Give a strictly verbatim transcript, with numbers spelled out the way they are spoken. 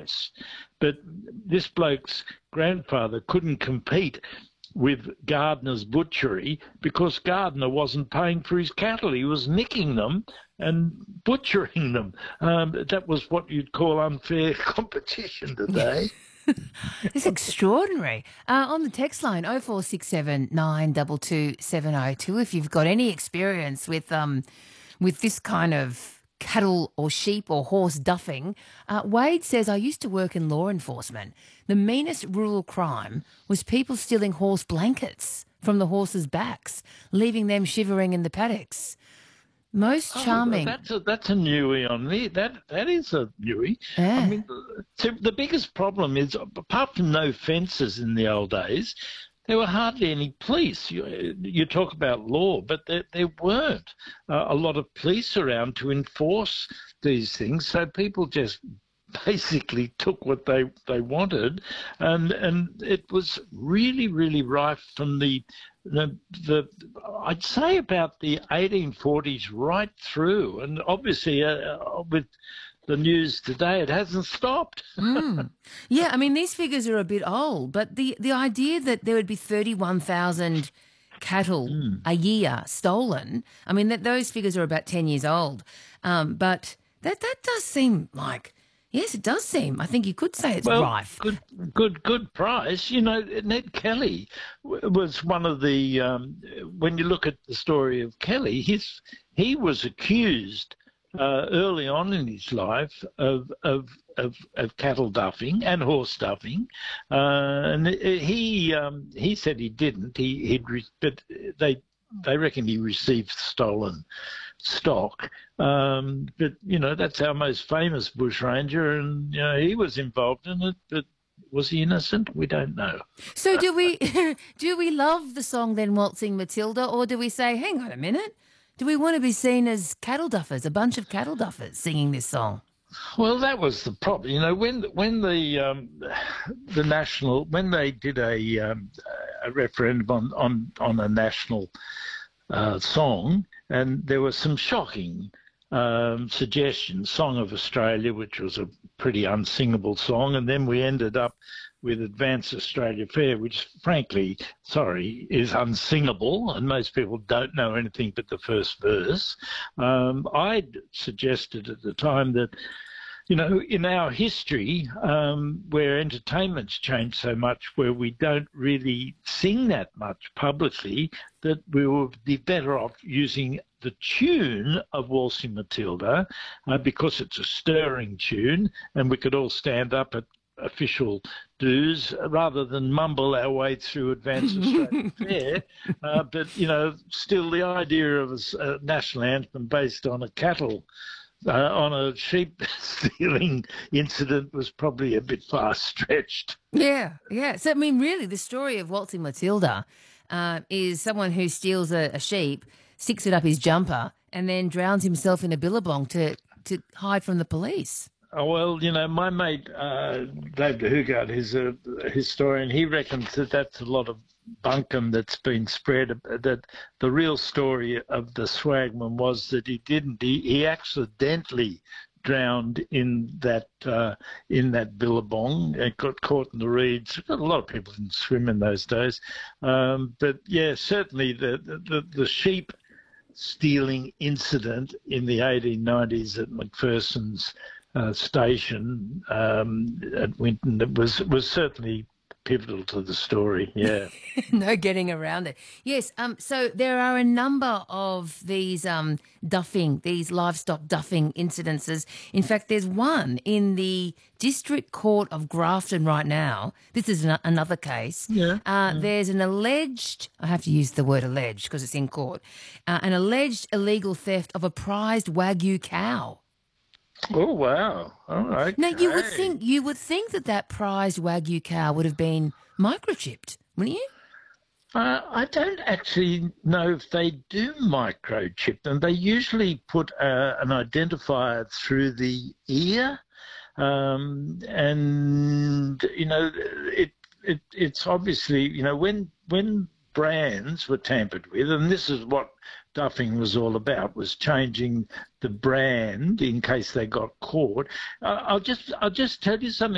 price. But this bloke's grandfather couldn't compete with Gardner's butchery because Gardner wasn't paying for his cattle. He was nicking them and butchering them. Um, that was what you'd call unfair competition today. It's extraordinary. Uh, on the text line, oh four six seven, nine two two, seven oh two, if you've got any experience with um, with this kind of cattle or sheep or horse duffing. Uh, Wade says, I used to work in law enforcement. The meanest rural crime was people stealing horse blankets from the horses' backs, leaving them shivering in the paddocks. Most charming. Oh, that's a, that's a newie on me. That that is a newie. Yeah. I mean, so the biggest problem is, apart from no fences in the old days, there were hardly any police. You, you talk about law, but there, there weren't uh, a lot of police around to enforce these things. So people just basically took what they, they wanted, and and it was really, really rife from the, the, the I'd say about the eighteen forties right through. And obviously uh, with the news today, it hasn't stopped. mm. Yeah, I mean, these figures are a bit old, but the, the idea that there would be thirty-one thousand cattle mm. a year stolen, I mean, that those figures are about ten years old. Um, but that, that does seem like, yes, it does seem, I think you could say it's well, rife. Good, good, good price. You know, Ned Kelly was one of the, um, when you look at the story of Kelly, his, he was accused Uh, early on in his life of of of, of cattle duffing and horse duffing, uh, and he um, he said he didn't. He he'd re- but they they reckon he received stolen stock. Um, but you know, that's our most famous bushranger, and you know, he was involved in it. But was he innocent? We don't know. So do we do we love the song then, Waltzing Matilda, or do we say, hang on a minute? Do we want to be seen as cattle duffers, a bunch of cattle duffers singing this song? Well, that was the problem. You know, when when the um, the national when they did a um, a referendum on on, on a national uh, song, and there were some shocking um, suggestions. Song of Australia, which was a pretty unsingable song, and then we ended up with Advance Australia Fair, which frankly, sorry, is unsingable, and most people don't know anything but the first verse. Um, I'd suggested at the time that, you know, in our history, um, where entertainment's changed so much, where we don't really sing that much publicly, that we would be better off using the tune of Waltzing Matilda, uh, because it's a stirring tune, and we could all stand up at official dues rather than mumble our way through Advance Australia Fair. Uh, but, you know, still the idea of a, a national anthem based on a cattle, uh, on a sheep stealing incident was probably a bit far stretched. Yeah, yeah. So, I mean, really, the story of Waltzing Matilda uh, is someone who steals a, a sheep, sticks it up his jumper, and then drowns himself in a billabong to, to hide from the police. Oh, well, you know, my mate, uh, David Hugard, who's a historian, he reckons that that's a lot of bunkum that's been spread, that the real story of the swagman was that he didn't, he, he accidentally drowned in that uh, in that billabong and got caught in the reeds. A lot of people didn't swim in those days. Um, but, yeah, certainly the, the, the sheep stealing incident in the eighteen nineties at Macpherson's Uh, station um, at Winton, that was was certainly pivotal to the story. Yeah. No getting around it. Yes. Um. So there are a number of these um duffing, these livestock duffing incidences. In fact, there's one in the District Court of Grafton right now. This is an, another case. Yeah. Uh, yeah. There's an alleged. I have to use the word alleged because it's in court. Uh, an alleged illegal theft of a prized Wagyu cow. Oh wow! All right. Now you would think you would think that that prized Wagyu cow would have been microchipped, wouldn't you? Uh, I don't actually know if they do microchip them. They usually put uh, an identifier through the ear, um, and you know it, it. It's obviously, you know, when when brands were tampered with, and this is what duffing was all about, was changing the brand in case they got caught. Uh, I'll just I'll just tell you something.